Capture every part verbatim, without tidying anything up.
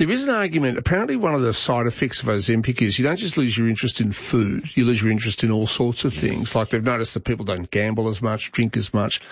There is an argument. Apparently one of the side effects of Ozempic is you don't just lose your interest in food, you lose your interest in all sorts of things. Like they've noticed that people don't gamble as much, drink as much.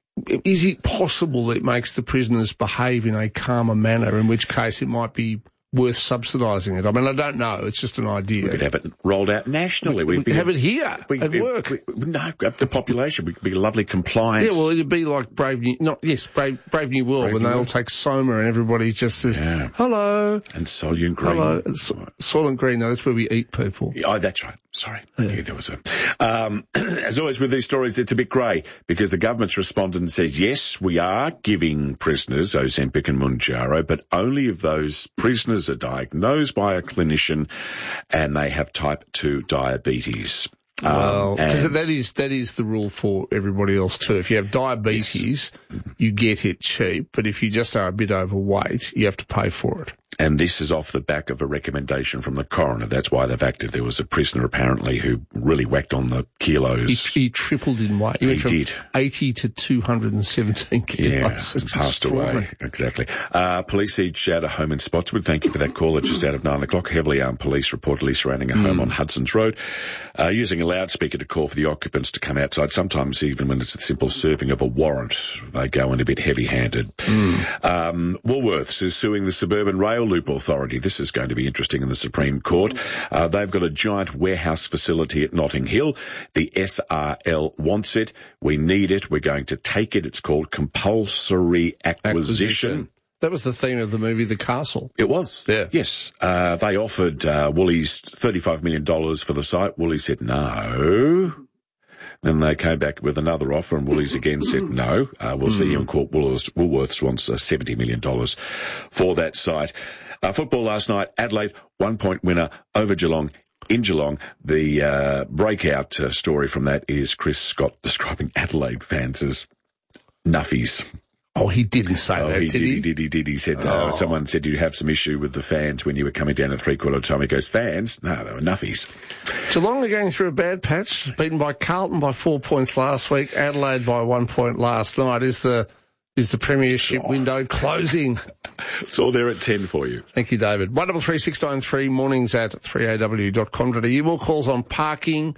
Is it possible that it makes the prisoners behave in a calmer manner, in which case it might be worth subsidising it? I mean, I don't know. It's just an idea. We could have it rolled out nationally. We, We'd we be, have it here we, at we, work. We, we, no, the population would be lovely compliant. Yeah, well, it'd be like Brave New, not yes, Brave, Brave New World, Brave when New they all World. take Soma and everybody just says, Yeah. hello, And Soylent Green. hello, and so, Soylent Green. No, that's where we eat people. Oh, that's right. Sorry. Yeah. Yeah, there was a... Um, as always with these stories, it's a bit grey because the government's responded and says, yes, we are giving prisoners Ozempic and Mounjaro, but only if those prisoners are diagnosed by a clinician and they have type two diabetes. Well, Um, because and- that is that is the rule for everybody else too. If you have diabetes, you get it cheap, but if you just are a bit overweight, you have to pay for it. And this is off the back of a recommendation from the coroner. That's why they've acted. There was a prisoner apparently who really whacked on the kilos. He, he tripled in weight. He, He went from did. eighty to two hundred seventeen kilos. Yeah, It's and passed extraordinary. away. Exactly. Uh, police siege out a home in Spotswood. Thank you for that call. It's just out of nine o'clock. Heavily armed police reportedly surrounding a home on Hudson's Road, uh, using a loudspeaker to call for the occupants to come outside. Sometimes even when it's a simple serving of a warrant, they go in a bit heavy-handed. Mm. Um, Woolworths is suing the Suburban Rail Loop Authority. This is going to be interesting in the Supreme Court. Uh, they've got a giant warehouse facility at Notting Hill. The S R L wants it. We need it. We're going to take it. It's called compulsory acquisition. Acquisition. That was the theme of the movie The Castle. It was. Yeah. Yes. Uh, they offered uh, Woolies thirty-five million dollars for the site. Woolies said no. Then they came back with another offer, and Woolies again said no. Uh, we'll see you in court. Woolworths, Woolworths wants uh, seventy million dollars for that site. Uh, football last night, Adelaide, one-point winner over Geelong. In Geelong, the uh, breakout uh, story from that is Chris Scott describing Adelaide fans as nuffies. Oh, he didn't say Oh, that, he did did, he? he did, he did. He said, Oh. uh, someone said you have some issue with the fans when you were coming down at three-quarter time. He goes, fans? No, they were nuffies. Geelong are going through a bad patch, beaten by Carlton by four points last week, Adelaide by one point last night. Is the is the premiership Oh. window closing? It's all there at ten for you. Thank you, David. one double three six nine three, mornings at three a w dot com dot a u. More calls on parking.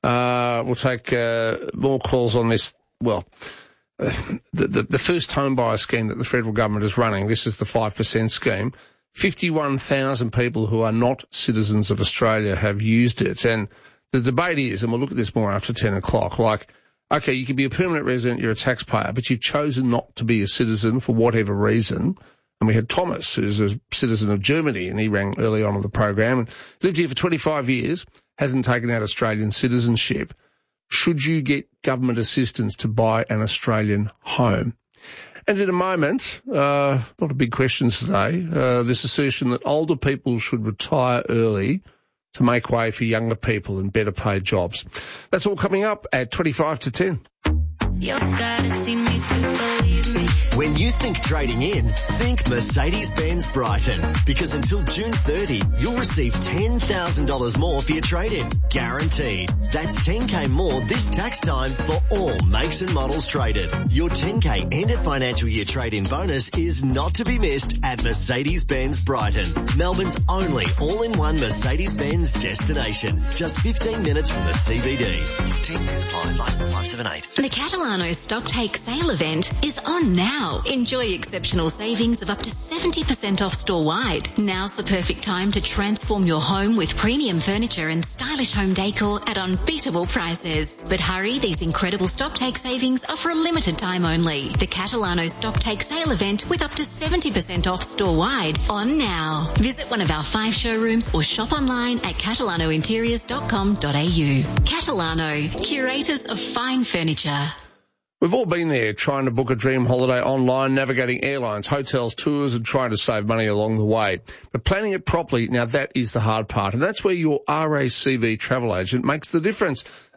Uh, we'll take uh, more calls on this, well, uh, the, the, the first home buyer scheme that the federal government is running. This is the five percent scheme. fifty-one thousand people who are not citizens of Australia have used it. And the debate is, and we'll look at this more after ten o'clock, like, okay, you can be a permanent resident, you're a taxpayer, but you've chosen not to be a citizen for whatever reason. And we had Thomas, who's a citizen of Germany, and he rang early on in the program and lived here for twenty-five years, hasn't taken out Australian citizenship. Should you get government assistance to buy an Australian home? And in a moment, uh, a lot of big questions today, uh, this assertion that older people should retire early to make way for younger people and better paid jobs. That's all coming up at twenty-five to ten. You gotta see me to believe me. When you think trading in, think Mercedes-Benz Brighton. Because until June thirtieth, you'll receive ten thousand dollars more for your trade-in. Guaranteed. That's ten K more this tax time for all makes and models traded. Your ten K end of financial year trade-in bonus is not to be missed at Mercedes-Benz Brighton. Melbourne's only all-in-one Mercedes-Benz destination. Just fifteen minutes from the C B D. T N C supply, license five seven eight. The Catalano Stock Take Sale event is on now. Enjoy exceptional savings of up to seventy percent off store-wide. Now's the perfect time to transform your home with premium furniture and stylish home decor at unbeatable prices. But hurry, these incredible Stock Take savings are for a limited time only. The Catalano Stock Take Sale event with up to seventy percent off store-wide on now. Visit one of our five showrooms or shop online at catalano interiors dot com dot a u. Catalano, curators of fine furniture. We've all been there trying to book a dream holiday online, navigating airlines, hotels, tours, and trying to save money along the way. But planning it properly, now that is the hard part. And that's where your R A C V travel agent makes the difference.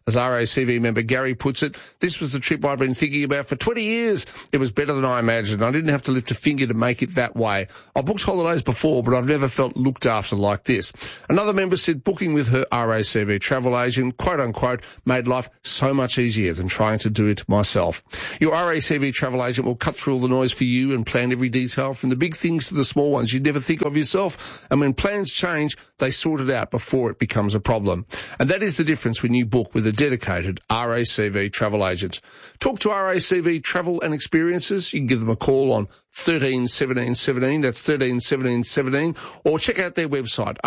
As R A C V member Gary puts it, this was the trip I've been thinking about for twenty years. It was better than I imagined. I didn't have to lift a finger to make it that way. I booked holidays before, but I've never felt looked after like this. Another member said booking with her R A C V travel agent, quote unquote, made life so much easier than trying to do it myself. Your R A C V travel agent will cut through all the noise for you and plan every detail from the big things to the small ones you'd never think of yourself. And when plans change, they sort it out before it becomes a problem. And that is the difference when you book with a dedicated R A C V travel agent. Talk to R A C V Travel and Experiences. You can give them a call on thirteen seventeen seventeen, that's thirteen seventeen seventeen, or check out their website,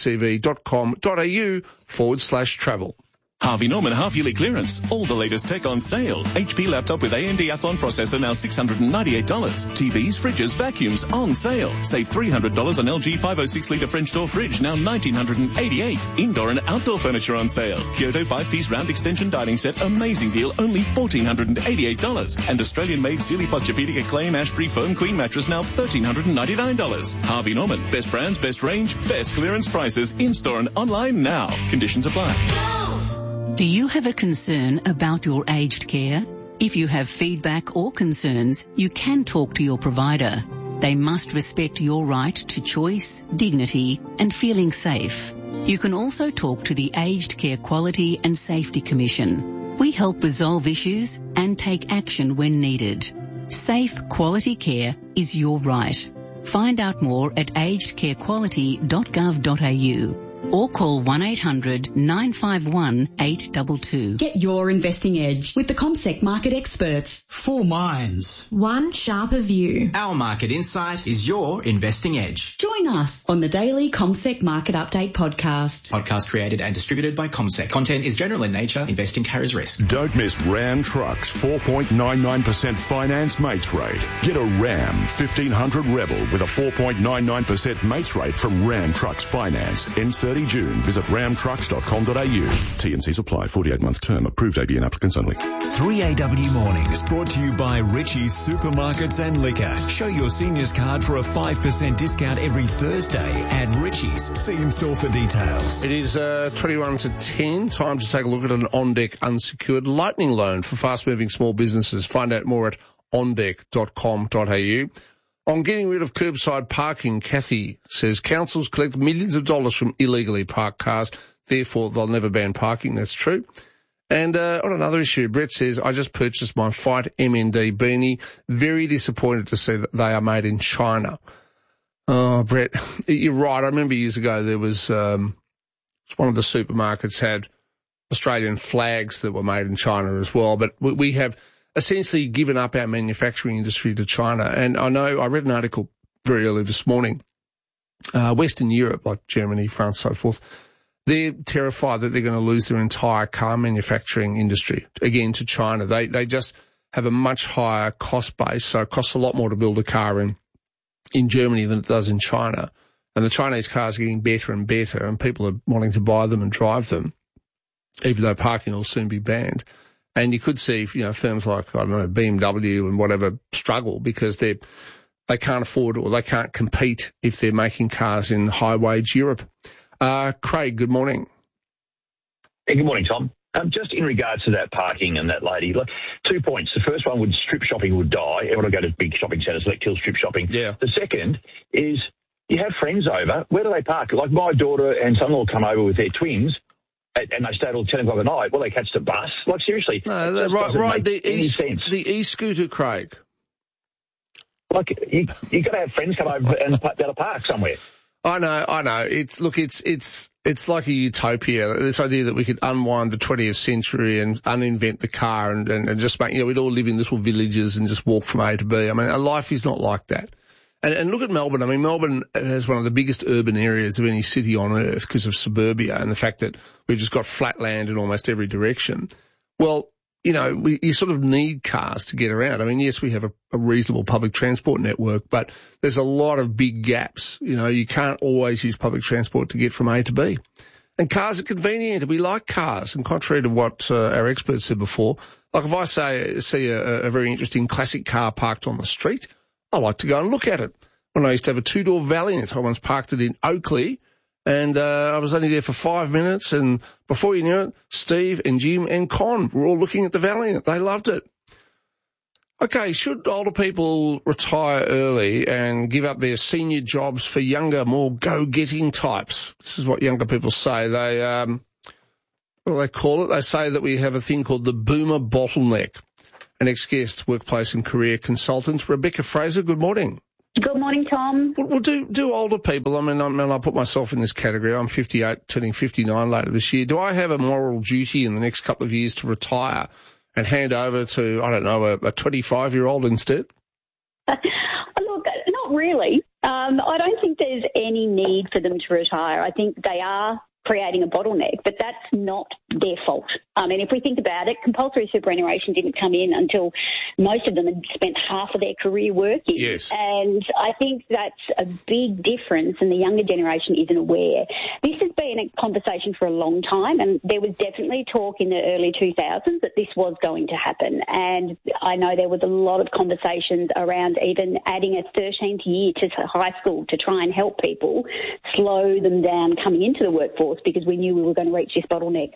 racv.com.au forward slash travel. Harvey Norman half-yearly clearance. All the latest tech on sale. H P laptop with A M D Athlon processor now six hundred ninety-eight dollars. T Vs, fridges, vacuums on sale. Save three hundred dollars on L G five oh six litre French door fridge, now one thousand nine hundred eighty-eight dollars. Indoor and outdoor furniture on sale. Kyoto five-piece round extension dining set, amazing deal, only one thousand four hundred eighty-eight dollars. And Australian-made Sealy Posturepedic Acclaim Ashbury Foam Queen mattress, now one thousand three hundred ninety-nine dollars. Harvey Norman. Best brands, best range, best clearance prices. In-store and online now. Conditions apply. Do you have a concern about your aged care? If you have feedback or concerns, you can talk to your provider. They must respect your right to choice, dignity, and feeling safe. You can also talk to the Aged Care Quality and Safety Commission. We help resolve issues and take action when needed. Safe, quality care is your right. Find out more at aged care quality dot gov dot a u. or call one eight hundred nine five one eight two two. Get your investing edge with the CommSec market experts. Four minds. One sharper view. Our market insight is your investing edge. Join us on the daily CommSec Market Update podcast. Podcast created and distributed by CommSec. Content is general in nature. Investing carries risk. Don't miss Ram Trucks four point nine nine percent finance mates rate. Get a Ram fifteen hundred Rebel with a four point nine nine percent mates rate from Ram Trucks Finance. Ends thirty June. Visit ram trucks dot com dot a u. T and C's apply. forty-eight month term. Approved A B N applicants only. three A W Mornings brought to you by Richie's Supermarkets and Liquor. Show your seniors card for a five percent discount every Thursday at Richie's. See in store for details. It is uh, twenty-one to ten. Time to take a look at an on-deck unsecured lightning loan for fast-moving small businesses. Find out more at on deck dot com dot a u. On getting rid of curbside parking, Kathy says councils collect millions of dollars from illegally parked cars, therefore they'll never ban parking. That's true. And uh, on another issue, Brett says, I just purchased my Fight M N D beanie. Very disappointed to see that they are made in China. Oh, Brett, you're right. I remember years ago there was um, one of the supermarkets had Australian flags that were made in China as well, but we, we have essentially given up our manufacturing industry to China. And I know I read an article very early this morning, uh, Western Europe, like Germany, France, so forth, they're terrified that they're going to lose their entire car manufacturing industry, again, to China. They they just have a much higher cost base, so it costs a lot more to build a car in, in Germany than it does in China. And the Chinese cars are getting better and better, and people are wanting to buy them and drive them, even though parking will soon be banned. And you could see, you know, firms like, I don't know, B M W and whatever struggle because they they can't afford or they can't compete if they're making cars in high-wage Europe. Uh, Craig, good morning. Hey, good morning, Tom. Um, just in regards to that parking and that lady, look, two points. The first one would strip shopping would die. Everyone would go to big shopping centres, let kill strip shopping. Yeah. The second is you have friends over. Where do they park? Like my daughter and son-in-law come over with their twins, and they stay till ten o'clock at night. Well, they catch the bus. Like, seriously. No, right, right. The e- the e-scooter, Craig. Like, you, you've got to have friends come over and be able to park somewhere. I know, I know. It's, look, it's, it's, it's like a utopia. This idea that we could unwind the twentieth century and uninvent the car and, and, and just make, you know, we'd all live in little villages and just walk from A to B. I mean, a life is not like that. And, and look at Melbourne. I mean, Melbourne has one of the biggest urban areas of any city on earth because of suburbia and the fact that we've just got flat land in almost every direction. Well, you know, we, you sort of need cars to get around. I mean, yes, we have a, a reasonable public transport network, but there's a lot of big gaps. You know, you can't always use public transport to get from A to B. And cars are convenient. We like cars. And contrary to what uh, our experts said before, like if I say see a, a very interesting classic car parked on the street, I like to go and look at it. When I used to have a two-door Valiant, I once parked it in Oakley, And uh, I was only there for five minutes, and before you knew it, Steve and Jim and Con were all looking at the Valiant. They loved it. Okay, should older people retire early and give up their senior jobs for younger, more go-getting types? This is what younger people say. They, um, what do they call it? They say that we have a thing called the boomer bottleneck. An ex-guest, workplace and career consultant, Rebecca Fraser. Good morning. Good morning, Tom. Well, well do do older people, I mean, I mean, I put myself in this category. I'm fifty-eight, turning fifty-nine later this year. Do I have a moral duty in the next couple of years to retire and hand over to, I don't know, a, a twenty-five-year-old instead? Look, not really. Um, I don't think there's any need for them to retire. I think they are creating a bottleneck, but that's not their fault. I mean, if we think about it, compulsory superannuation didn't come in until most of them had spent half of their career working. Yes. And I think that's a big difference, and the younger generation isn't aware. This has been a conversation for a long time, and there was definitely talk in the early two thousands that this was going to happen. And I know there was a lot of conversations around even adding a thirteenth year to high school to try and help people slow them down coming into the workforce, because we knew we were going to reach this bottleneck.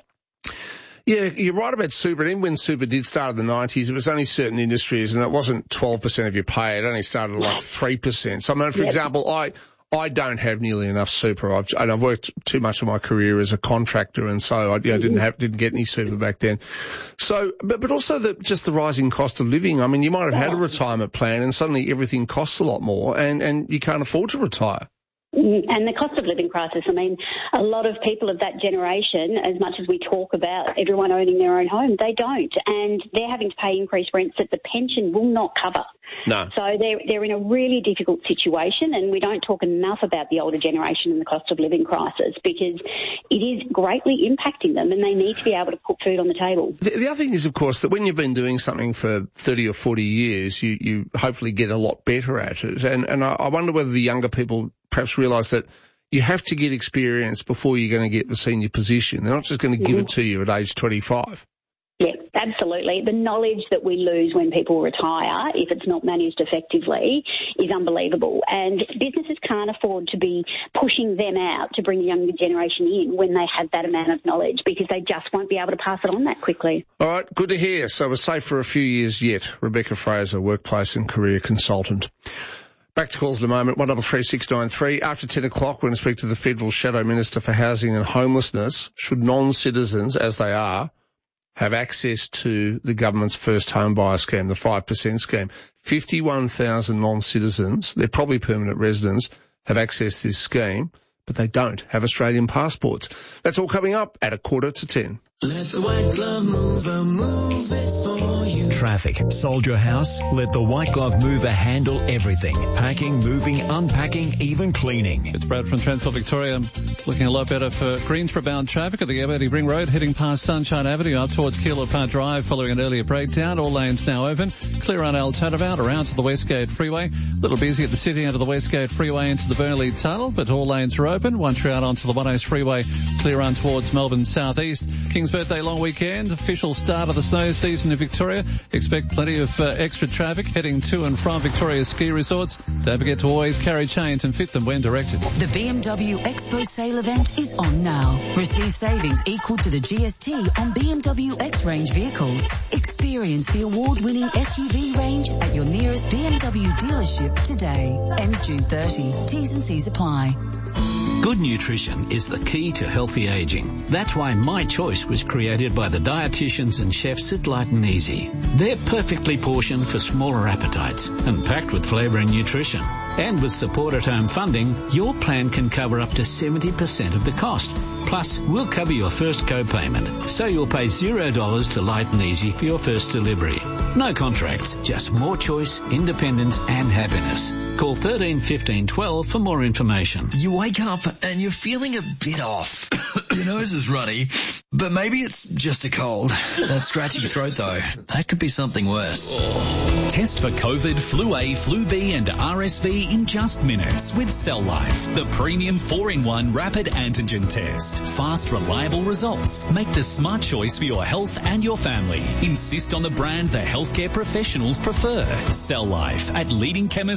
Yeah, you're right about super. And when super did start in the nineties, it was only certain industries, and it wasn't twelve percent of your pay. It only started at like three percent. So, I mean, for yep. example, I I don't have nearly enough super. I've, and I've worked too much of my career as a contractor, and so I you know, didn't have didn't get any super back then. So, but, but also the, just the rising cost of living. I mean, you might have had a retirement plan, and suddenly everything costs a lot more, and, and you can't afford to retire. And the cost of living crisis, I mean, a lot of people of that generation, as much as we talk about everyone owning their own home, they don't. And they're having to pay increased rents that the pension will not cover. No. So they're, they're in a really difficult situation, and we don't talk enough about the older generation and the cost of living crisis, because it is greatly impacting them, and they need to be able to put food on the table. The, the other thing is, of course, that when you've been doing something for thirty or forty years, you, you hopefully get a lot better at it. And, and I, I wonder whether the younger people perhaps realise that you have to get experience before you're going to get the senior position. They're not just going to give mm-hmm. it to you at age twenty-five. Yeah, absolutely. The knowledge that we lose when people retire, if it's not managed effectively, is unbelievable. And businesses can't afford to be pushing them out to bring the younger generation in when they have that amount of knowledge, because they just won't be able to pass it on that quickly. All right, good to hear. So we're safe for a few years yet. Rebecca Fraser, workplace and career consultant. Back to calls in a moment, one double three six nine three. After ten o'clock, we're going to speak to the Federal Shadow Minister for Housing and Homelessness. Should non-citizens, as they are, have access to the government's first home buyer scheme, the five percent scheme? fifty-one thousand non-citizens, they're probably permanent residents, have accessed this scheme, but they don't have Australian passports. That's all coming up at a quarter to ten. Let the White Glove Mover move it for you. Traffic. Sold your house? Let the White Glove Mover handle everything. Packing, moving, unpacking, even cleaning. It's Brad from Transport Victoria. Looking a lot better for Greensboro-bound traffic at the Aberdeen Ring Road, heading past Sunshine Avenue up towards Keilor Park Drive following an earlier breakdown. All lanes now open. Clear on Old Turnabout around to the Westgate Freeway. A little busy at the city end of the Westgate Freeway into the Burnley Tunnel, but all lanes are open. Once you're out onto the one oh Freeway, clear on towards Melbourne Southeast. King's Birthday long weekend, official start of the snow season in Victoria. Expect plenty of uh, extra traffic heading to and from Victoria's ski resorts. Don't forget to always carry chains and fit them when directed. The B M W Expo sale event is on now. Receive savings equal to the G S T on B M W X-Range vehicles. Experience the award-winning S U V range at your nearest B M W dealership today. Ends June thirtieth. T's and C's apply. Good nutrition is the key to healthy aging. That's why My Choice was created by the dietitians and chefs at Light and Easy. They're perfectly portioned for smaller appetites and packed with flavour and nutrition. And with support at home funding, your plan can cover up to seventy percent of the cost. Plus, we'll cover your first co-payment, so you'll pay zero dollars to Light and Easy for your first delivery. No contracts, just more choice, independence and happiness. Call thirteen fifteen twelve for more information. You wake up and you're feeling a bit off. Your nose is runny, but maybe it's just a cold. That scratchy throat though, that could be something worse. Test for COVID, Flu A, Flu B and R S V in just minutes with Cell Life, the premium four in one rapid antigen test. Fast, reliable results. Make the smart choice for your health and your family. Insist on the brand the healthcare professionals prefer. Cell Life at leading chemists and Amazon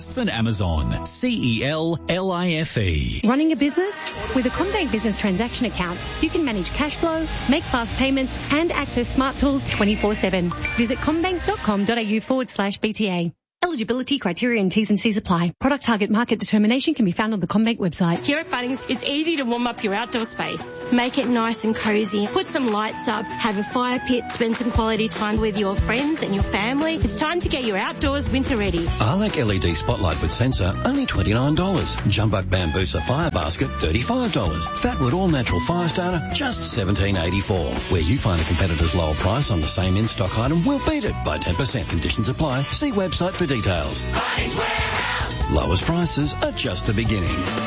Amazon. C E L L I F E. Running a business? With a CommBank Business Transaction Account, you can manage cash flow, make fast payments, and access smart tools twenty-four seven. Visit commbank.com.au forward slash BTA. Eligibility criteria and T's and C's apply. Product target market determination can be found on the CommBank website. Here at Bunnings, it's easy to warm up your outdoor space. Make it nice and cozy. Put some lights up, have a fire pit, spend some quality time with your friends and your family. It's time to get your outdoors winter ready. Arlec L E D Spotlight with sensor, only twenty-nine dollars. Jumbo Bambusa Fire Basket, thirty-five dollars. Fatwood All Natural Fire Starter, just seventeen eighty-four. Where you find a competitor's lower price on the same in-stock item, we'll beat it by ten percent. Conditions apply. See website for details. Bunnings Warehouse. Lowest prices are just the beginning.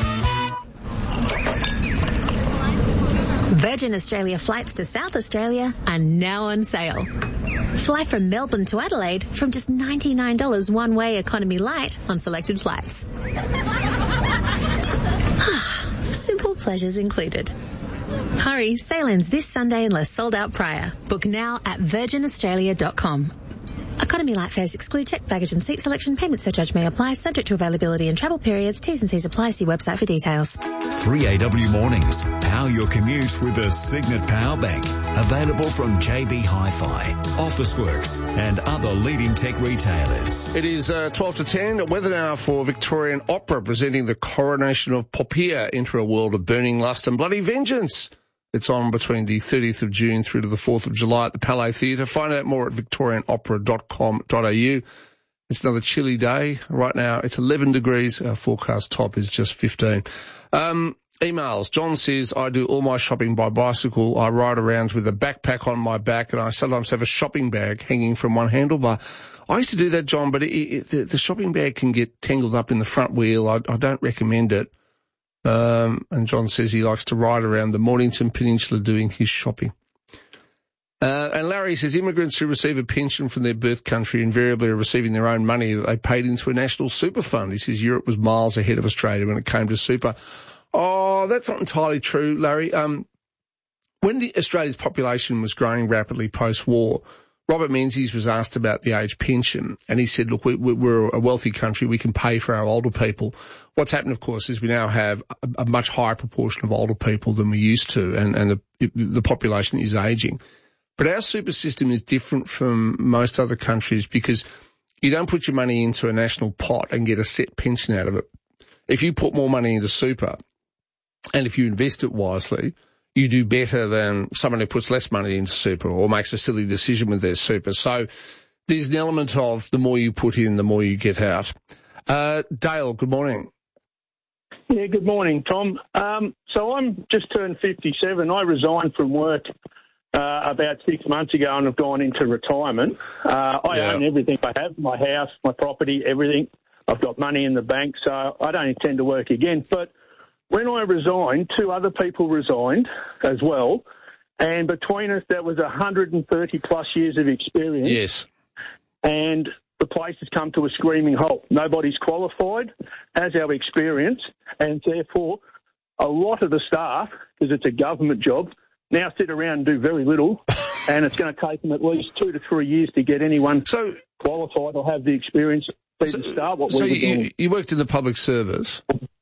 Virgin Australia flights to South Australia are now on sale. Fly from Melbourne to Adelaide from just ninety-nine dollars one-way economy light on selected flights. Simple pleasures included. Hurry, sale ends this Sunday unless sold out prior. Book now at virgin australia dot com. Economy light fares exclude checked baggage and seat selection. Payment surcharge may apply, subject to availability and travel periods. T's and C's apply. See website for details. three A W Mornings. Power your commute with a Signet Power Bank. Available from J B Hi-Fi, Officeworks and other leading tech retailers. It is uh, twelve to ten. Weather now for Victorian Opera, presenting the coronation of Poppea into a world of burning lust and bloody vengeance. It's on between the thirtieth of June through to the fourth of July at the Palais Theatre. Find out more at victorian opera dot com dot a u. It's another chilly day. Right now it's eleven degrees. Our forecast top is just fifteen. Um, emails. John says, I do all my shopping by bicycle. I ride around with a backpack on my back and I sometimes have a shopping bag hanging from one handlebar. I used to do that, John, but it, it, the, the shopping bag can get tangled up in the front wheel. I, I don't recommend it. Um, and John says he likes to ride around the Mornington Peninsula doing his shopping. Uh, and Larry says immigrants who receive a pension from their birth country invariably are receiving their own money that they paid into a national super fund. He says Europe was miles ahead of Australia when it came to super. Oh, that's not entirely true, Larry. Um, when the Australia's population was growing rapidly post-war, Robert Menzies was asked about the age pension, and he said, look, we, we're a wealthy country. We can pay for our older people. What's happened, of course, is we now have a, a much higher proportion of older people than we used to, and, and the, the population is ageing. But our super system is different from most other countries because you don't put your money into a national pot and get a set pension out of it. If you put more money into super, and if you invest it wisely, you do better than someone who puts less money into super or makes a silly decision with their super. So there's an element of the more you put in, the more you get out. Uh, Dale, good morning. Yeah, good morning, Tom. Um, so I'm just turned fifty-seven. I resigned from work uh, about six months ago and have gone into retirement. Uh, I Yeah. own everything I have, my house, my property, everything. I've got money in the bank, so I don't intend to work again. But when I resigned, two other people resigned as well, and between us there was one hundred thirty plus years of experience. Yes. And the place has come to a screaming halt. Nobody's qualified, has our experience, and therefore a lot of the staff, because it's a government job, now sit around and do very little, and it's going to take them at least two to three years to get anyone so, qualified or have the experience to so, start what so we were you, doing. you worked in the public service.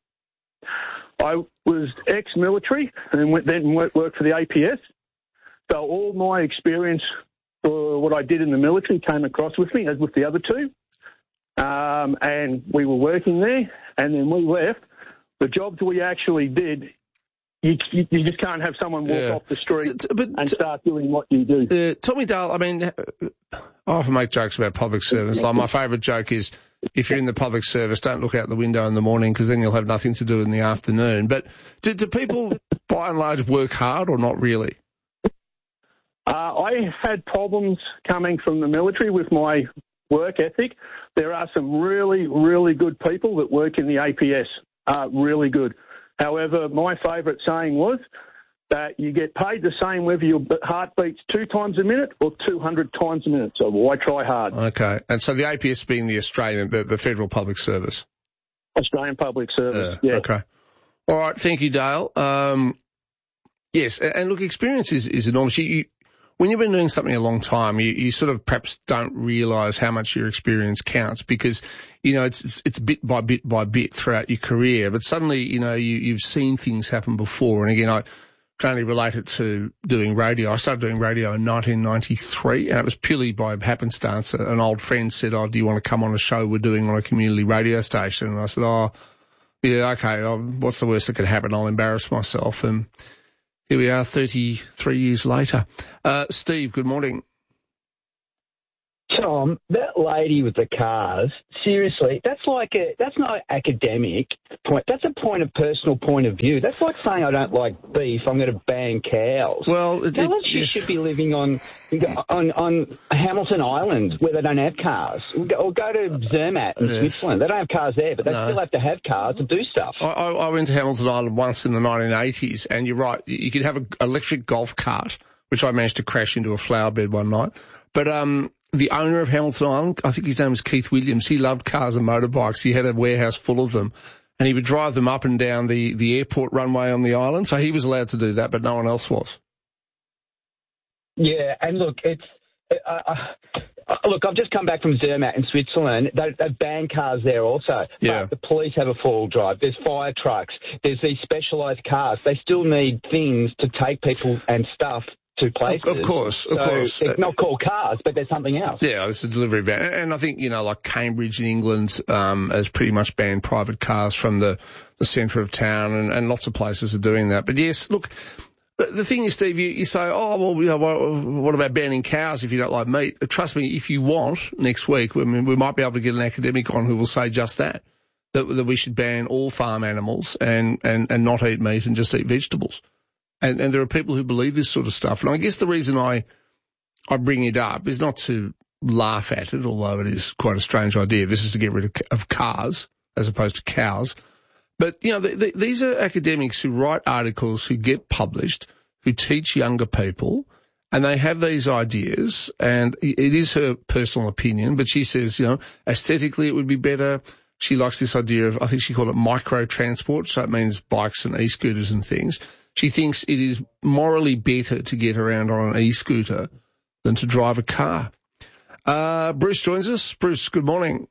I was ex-military and went, then worked for the A P S. So all my experience for what I did in the military came across with me, as with the other two. Um, and we were working there, and then we left. The jobs we actually did, you, you, you just can't have someone walk Yeah. off the street T- t- but and t- start doing what you do. Uh, Tommy Dale, I mean, I often make jokes about public service. Like my favourite joke is, if you're in the public service, don't look out the window in the morning because then you'll have nothing to do in the afternoon. But do, do people, by and large, work hard or not really? Uh, I had problems coming from the military with my work ethic. There are some really, really good people that work in the A P S, uh, really good. However, my favourite saying was that you get paid the same whether your heart beats two times a minute or two hundred times a minute. So why try hard? Okay. And so the A P S being the Australian, the, the Federal Public Service? Australian Public Service, Uh, yeah. Okay. All right. Thank you, Dale. Um, yes. And, and look, experience is, is enormous. You, you, when you've been doing something a long time, you, you sort of perhaps don't realise how much your experience counts because, you know, it's, it's it's bit by bit by bit throughout your career. But suddenly, you know, you, you've seen things happen before. And again, I can only relate it to doing radio. I started doing radio in nineteen ninety-three, and it was purely by happenstance. An old friend said, oh, do you want to come on a show we're doing on a community radio station? And I said, oh, yeah, okay, oh, what's the worst that could happen? I'll embarrass myself. And here we are thirty-three years later. Uh, Steve, good morning. Tom, that lady with the cars, seriously, that's like a, that's not an academic point. That's a point of personal point of view. That's like saying I don't like beef, I'm going to ban cows. Well, it, Tell us it, you yes. should be living on, on on Hamilton Island where they don't have cars. Or go, or go to Zermatt in yes. Switzerland. They don't have cars there, but they no. still have to have cars to do stuff. I, I, I went to Hamilton Island once in the nineteen eighties, and you're right, you could have an electric golf cart, which I managed to crash into a flower bed one night. But um, the owner of Hamilton Island, I think his name was Keith Williams, he loved cars and motorbikes. He had a warehouse full of them, and he would drive them up and down the, the airport runway on the island. So he was allowed to do that, but no one else was. Yeah, and look, it's uh, uh, look. I've just come back from Zermatt in Switzerland. They, they've banned cars there also. Yeah. But the police have a four-wheel drive. There's fire trucks. There's these specialised cars. They still need things to take people and stuff to places. Of, of course, of so course. It's not called cars, but there's something else. Yeah, it's a delivery van. And I think, you know, like Cambridge in England um, has pretty much banned private cars from the, the centre of town, and, and lots of places are doing that. But yes, look, the thing is, Steve, you, you say, oh, well, you know, what, what about banning cows if you don't like meat? Trust me, if you want, next week, I mean, we might be able to get an academic on who will say just that, that, that we should ban all farm animals and, and, and not eat meat and just eat vegetables. And, and there are people who believe this sort of stuff. And I guess the reason I, I bring it up is not to laugh at it, although it is quite a strange idea. This is to get rid of, of cars as opposed to cows. But, you know, the, the, these are academics who write articles, who get published, who teach younger people, and they have these ideas, and it is her personal opinion, but she says, you know, aesthetically it would be better. She likes this idea of, I think she called it micro-transport, so it means bikes and e-scooters and things. She thinks it is morally better to get around on an e-scooter than to drive a car. Uh, Bruce joins us. Bruce, good morning.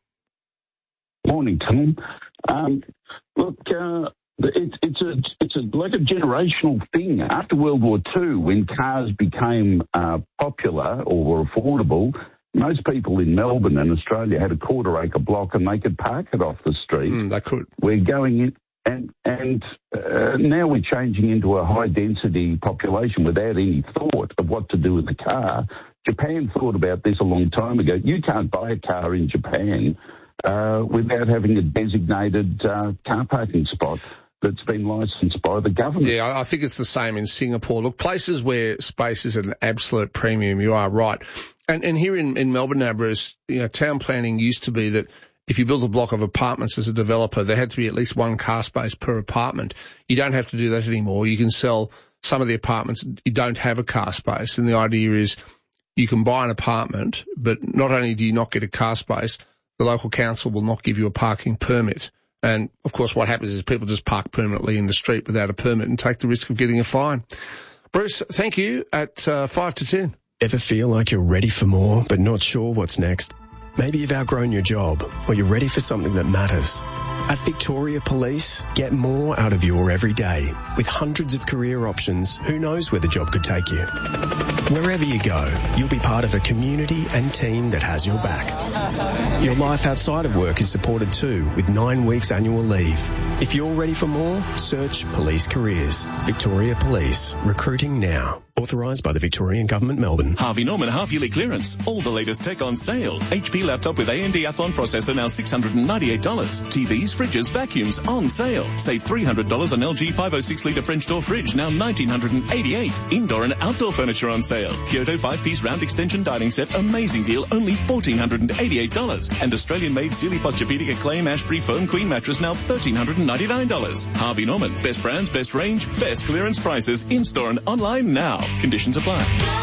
Morning, Tom. Um, look, uh, it's it's a it's a like a generational thing. After World War Two, when cars became uh, popular or were affordable, most people in Melbourne and Australia had a quarter acre block and they could park it off the street. Mm, they could. We're going in, and and uh, now we're changing into a high density population without any thought of what to do with the car. Japan thought about this a long time ago. You can't buy a car in Japan uh, without having a designated uh, car parking spot that's been licensed by the government. Yeah, I think it's the same in Singapore. Look, places where space is at an absolute premium, you are right. And and here in, in Melbourne now, Bruce, you know, town planning used to be that if you built a block of apartments as a developer, there had to be at least one car space per apartment. You don't have to do that anymore. You can sell some of the apartments, you don't have a car space. And the idea is you can buy an apartment, but not only do you not get a car space, the local council will not give you a parking permit. And, of course, what happens is people just park permanently in the street without a permit and take the risk of getting a fine. Bruce, thank you. At uh, five to ten. Ever feel like you're ready for more but not sure what's next? Maybe you've outgrown your job or you're ready for something that matters. At Victoria Police, get more out of your everyday. With hundreds of career options, who knows where the job could take you? Wherever you go, you'll be part of a community and team that has your back. Your life outside of work is supported too, with nine weeks annual leave. If you're ready for more, search Police Careers. Victoria Police. Recruiting now. Authorised by the Victorian Government, Melbourne. Harvey Norman half-yearly clearance. All the latest tech on sale. H P laptop with A M D Athlon processor now six hundred ninety-eight dollars. T Vs, fridges, vacuums on sale. Save three hundred dollars on L G five oh six litre French door fridge now one thousand nine hundred eighty-eight dollars. Indoor and outdoor furniture on sale. Kyoto five-piece round extension dining set. Amazing deal. Only one thousand four hundred eighty-eight dollars. And Australian-made Sealy Posturepedic Acclaim Ashbury Foam Queen mattress now one thousand three hundred ninety-nine dollars. Harvey Norman. Best brands, best range, best clearance prices. In-store and online now. Conditions apply.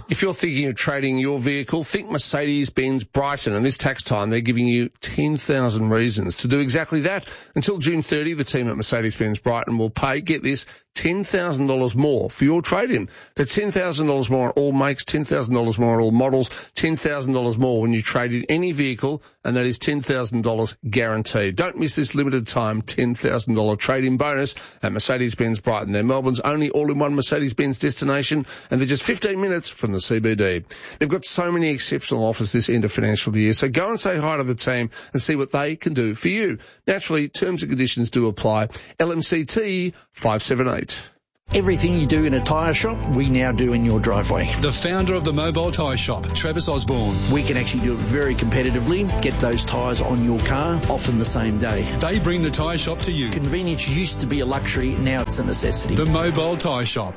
If you're thinking of trading your vehicle, think Mercedes-Benz Brighton, and this tax time they're giving you ten thousand reasons to do exactly that. Until June thirtieth, the team at Mercedes-Benz Brighton will pay, get this, ten thousand dollars more for your trade-in. That's ten thousand dollars more on all makes, ten thousand dollars more on all models, ten thousand dollars more when you trade in any vehicle, and that is ten thousand dollars guaranteed. Don't miss this limited time ten thousand dollars trade-in bonus at Mercedes-Benz Brighton. They're Melbourne's only all-in-one Mercedes-Benz destination, and they're just fifteen minutes from the C B D. They've got so many exceptional offers this end of financial year, so go and say hi to the team and see what they can do for you. Naturally, terms and conditions do apply. L M C T five seven eight. Everything you do in a tyre shop, we now do in your driveway. The founder of the Mobile Tyre Shop, Travis Osborne. We can actually do it very competitively, get those tyres on your car, often the same day. They bring the tyre shop to you. Convenience used to be a luxury, now it's a necessity. The Mobile Tyre Shop.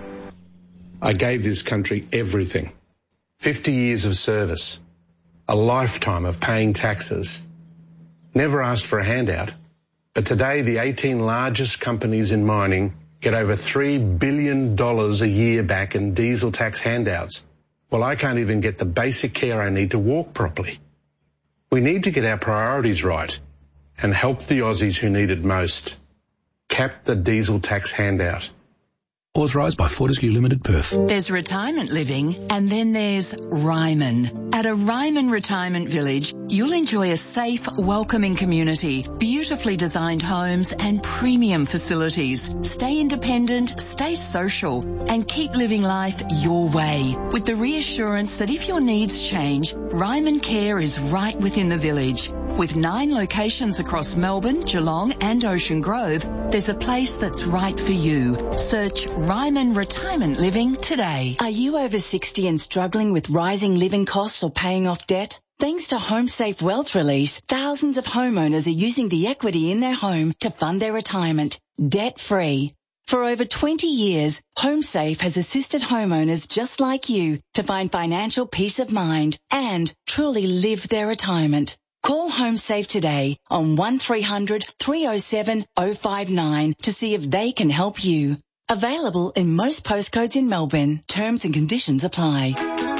I gave this country everything. fifty years of service. A lifetime of paying taxes. Never asked for a handout. But today, the eighteen largest companies in mining get over three billion dollars a year back in diesel tax handouts. Well, I can't even get the basic care I need to walk properly. We need to get our priorities right and help the Aussies who need it most. Cap the diesel tax handout. Authorised by Fortescue Limited, Perth. There's retirement living, and then there's Ryman. At a Ryman Retirement Village, you'll enjoy a safe, welcoming community, beautifully designed homes and premium facilities. Stay independent, stay social, and keep living life your way. With the reassurance that if your needs change, Ryman Care is right within the village. With nine locations across Melbourne, Geelong and Ocean Grove, there's a place that's right for you. Search Ryman Retirement Living today. Are you over sixty and struggling with rising living costs or paying off debt? Thanks to HomeSafe Wealth Release, thousands of homeowners are using the equity in their home to fund their retirement, debt-free. For over twenty years, HomeSafe has assisted homeowners just like you to find financial peace of mind and truly live their retirement. Call HomeSafe today on one three hundred, three oh seven, oh five nine to see if they can help you. Available in most postcodes in Melbourne. Terms and conditions apply.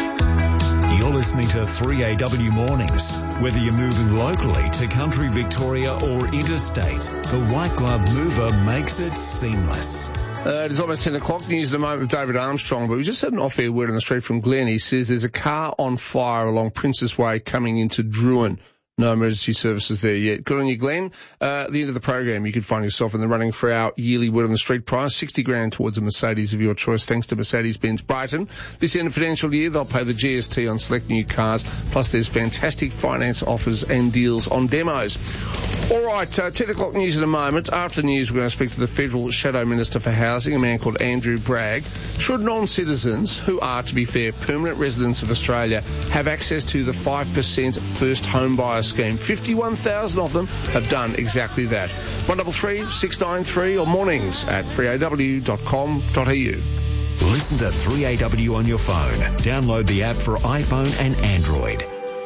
You're listening to three A W Mornings. Whether you're moving locally to country Victoria or interstate, the White Glove Mover makes it seamless. Uh, it is almost ten o'clock. News in a moment with David Armstrong, but we just had an off-air word on the street from Glenn. He says there's a car on fire along Princess Way coming into Druin. No emergency services there yet. Good on you, Glenn. Uh, at the end of the program, you could find yourself in the running for our yearly Word on the Street prize, sixty grand towards a Mercedes of your choice, thanks to Mercedes-Benz Brighton. This end of financial year, they'll pay the G S T on select new cars, plus there's fantastic finance offers and deals on demos. All right, uh, ten o'clock news in a moment. After the news, we're going to speak to the Federal Shadow Minister for Housing, a man called Andrew Bragg. Should non-citizens, who are, to be fair, permanent residents of Australia, have access to the five percent first home buyer scheme? fifty-one thousand of them have done exactly that. one three three, six nine three or mornings at three a w dot com dot a u. Listen to three A W on your phone. Download the app for iPhone and Android.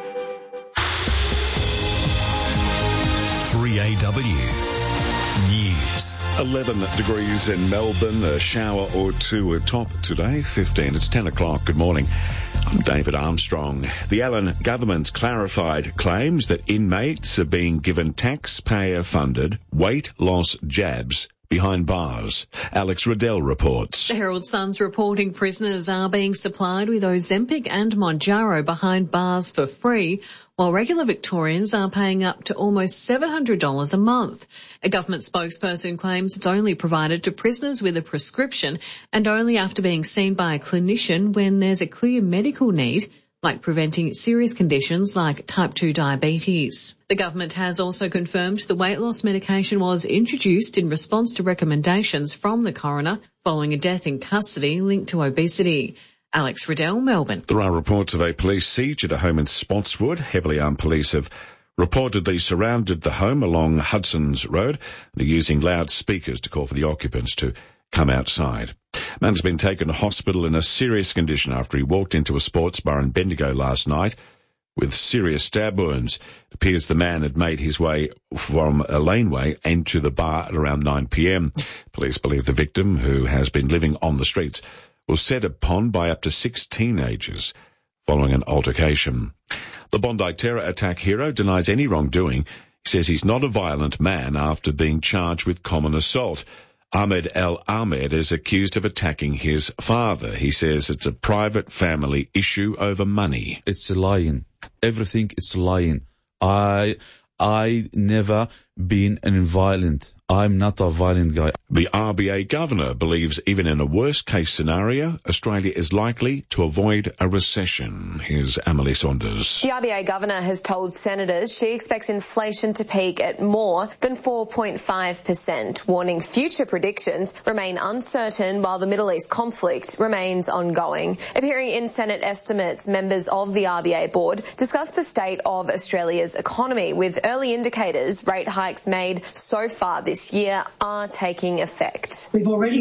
three A W News. eleven degrees in Melbourne, a shower or two atop today, fifteen. It's ten o'clock. Good morning. I'm David Armstrong. The Allen government clarified claims that inmates are being given taxpayer-funded weight loss jabs behind bars. Alex Riddell reports. The Herald Sun's reporting prisoners are being supplied with Ozempic and Mounjaro behind bars for free, while regular Victorians are paying up to almost seven hundred dollars a month. A government spokesperson claims it's only provided to prisoners with a prescription and only after being seen by a clinician when there's a clear medical need, like preventing serious conditions like type two diabetes. The government has also confirmed the weight loss medication was introduced in response to recommendations from the coroner following a death in custody linked to obesity. Alex Riddell, Melbourne. There are reports of a police siege at a home in Spotswood. Heavily armed police have reportedly surrounded the home along Hudson's Road and are using loudspeakers to call for the occupants to come outside. A man's been taken to hospital in a serious condition after he walked into a sports bar in Bendigo last night with serious stab wounds. It appears the man had made his way from a laneway into the bar at around nine p.m. Police believe the victim, who has been living on the streets, was set upon by up to six teenagers following an altercation. The Bondi terror attack hero denies any wrongdoing. He says he's not a violent man after being charged with common assault. Ahmed El Ahmed is accused of attacking his father. He says it's a private family issue over money. It's lying. Everything is lying. I, I never been violent. I'm not a violent guy. The R B A governor believes even in a worst-case scenario, Australia is likely to avoid a recession. Here's Emily Saunders. The R B A governor has told senators she expects inflation to peak at more than four point five percent, warning future predictions remain uncertain while the Middle East conflict remains ongoing. Appearing in Senate estimates, members of the R B A board discussed the state of Australia's economy, with early indicators rate hikes made so far this year are taking effect. We've already